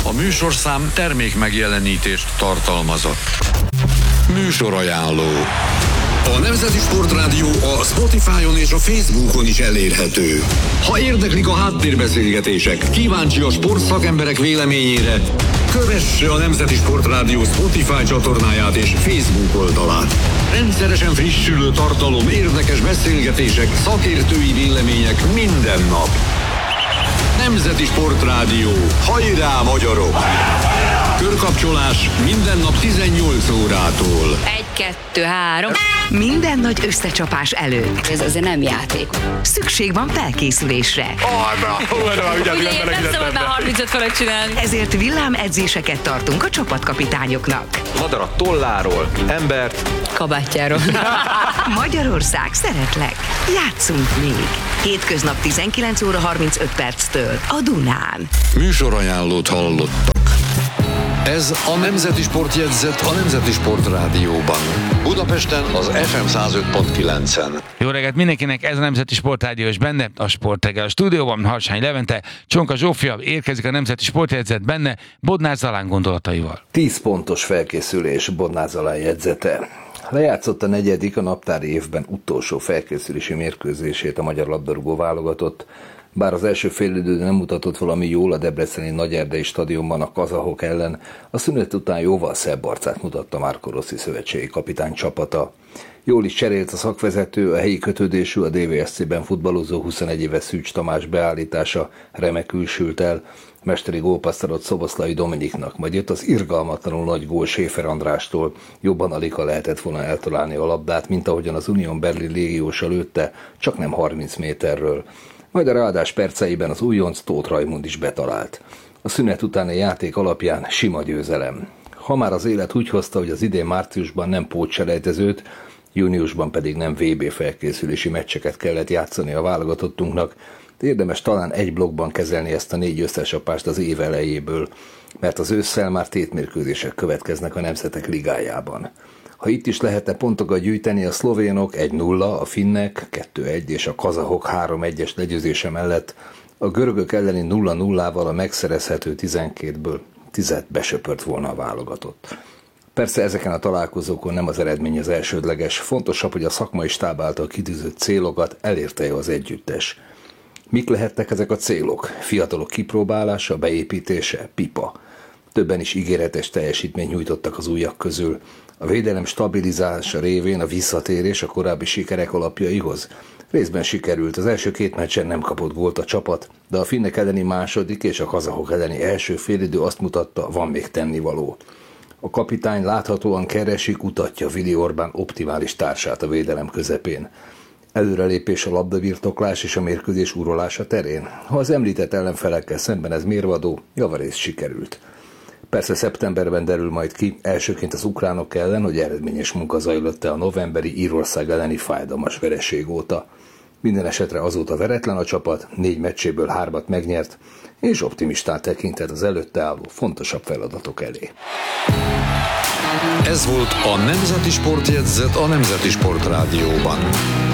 A műsorszám termék megjelenítést tartalmazott. Műsorajánló. A Nemzeti Sportrádió a Spotify-on és a Facebookon is elérhető. Ha érdeklik a háttérbeszélgetések, kíváncsi a sportszakemberek véleményére, kövesse a Nemzeti Sportrádió Spotify csatornáját és Facebook oldalát. Rendszeresen frissülő tartalom, érdekes beszélgetések, szakértői vélemények minden nap. Nemzeti Sportrádió. Hajrá, magyarok! Körkapcsolás minden nap 18 órától. 1, 2, 3. Minden nagy összecsapás előtt. Ez azért nem játék. Szükség van felkészülésre. Ugye nem szabad már 35 fölött csinálni. Ezért villámedzéseket tartunk a csapatkapitányoknak. Madarat tolláról, embert Kabátjáról. Magyarország, szeretlek. Játszunk még. Hétköznap 19 óra 35 perctől a Dunán. Műsorajánlót hallottak. Ez a Nemzeti Sportjegyzet a Nemzeti Sportrádióban. Budapesten az FM 105.9-en. Jó reggelt mindenkinek, ez a Nemzeti Sportrádió, és benne a Sportreggel. A stúdióban Harsány Levente, Csonka Zsófia, érkezik a Nemzeti Sportjegyzet, benne Bodnár Zalán gondolataival. 10 pontos felkészülés Bodnár Zalán jegyzete. Lejátszott a negyedik, a naptári évben utolsó felkészülési mérkőzését a magyar labdarúgó válogatott. Bár az első félidőn nem mutatott valami jól a debreceni Nagyerdei stadionban a kazahok ellen, a szünet után jóval szebb arcát mutatta Marco Rossi szövetségi kapitány csapata. Jól is cserélt a szakvezető, a helyi kötődésű, a DVSC-ben futballozó 21 éves Szűcs Tamás beállítása remekül sült el, mesteri gólpasszarot Szoboszlai Dominiknak, majd jött az irgalmatlanul nagy gól Séfer Andrástól, jobban alig lehetett volna eltalálni a labdát, mint ahogyan az Union Berlin légiósa lőtte, csak nem 30 méterről. Majd a ráadás perceiben az újonc Tóth Rajmund is betalált. A szünet utáni játék alapján sima győzelem. Ha már az élet úgy hozta, hogy az idén márciusban nem pótselejtezőt, júniusban pedig nem VB felkészülési meccseket kellett játszani a válogatottunknak, érdemes talán egy blokkban kezelni ezt a 4 összecsapást az év elejéből, mert az ősszel már tétmérkőzések következnek a Nemzetek Ligájában. Ha itt is lehetne pontokat gyűjteni, a szlovénok 1-0, a finnek 2-1 és a kazahok 3-1-es legyőzése mellett a görögök elleni 0-0-val a megszerezhető 12-ből 10 besöpört volna a válogatott. Persze ezeken a találkozókon nem az eredmény az elsődleges, fontosabb, hogy a szakmai stáb által kitűzött célokat elérte az együttes. Mik lehettek ezek a célok? Fiatalok kipróbálása, beépítése, pipa. Többen is ígéretes teljesítményt nyújtottak az újak közül. A védelem stabilizálása révén a visszatérés a korábbi sikerek alapjaihoz. Részben sikerült, az első 2 meccsen nem kapott gólt a csapat, de a finnek elleni második és a kazahok elleni első félidő azt mutatta, van még tennivaló. A kapitány láthatóan keresi, kutatja Vili Orbán optimális társát a védelem közepén. Előrelépés a labdabirtoklás és a mérkőzés urolása terén. Ha az említett ellenfelekkel szemben ez mérvadó, javarészt sikerült. Persze szeptemberben derül majd ki, elsőként az ukránok ellen, hogy eredményes munka zajlott-e a novemberi Írország elleni fájdalmas vereség óta. Minden esetre azóta veretlen a csapat, 4 meccséből 3-at megnyert, és optimistán tekintett az előtte álló fontosabb feladatok elé. Ez volt a Nemzeti Sportjegyzet a Nemzeti Sportrádióban.